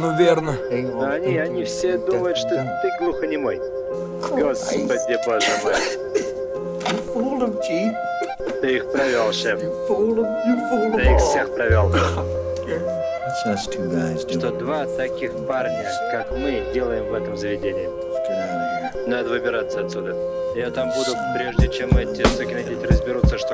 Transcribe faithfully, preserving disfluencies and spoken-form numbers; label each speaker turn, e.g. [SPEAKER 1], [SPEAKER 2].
[SPEAKER 1] ну верно.
[SPEAKER 2] А они, они все думают, что ты глухонемой. Господи, боже мой. Ты их провел, шеф. Ты их всех провел. Что два таких парня, как мы, делаем в этом заведении. Надо выбираться отсюда. Я там буду, прежде чем эти сукины дети разберутся, что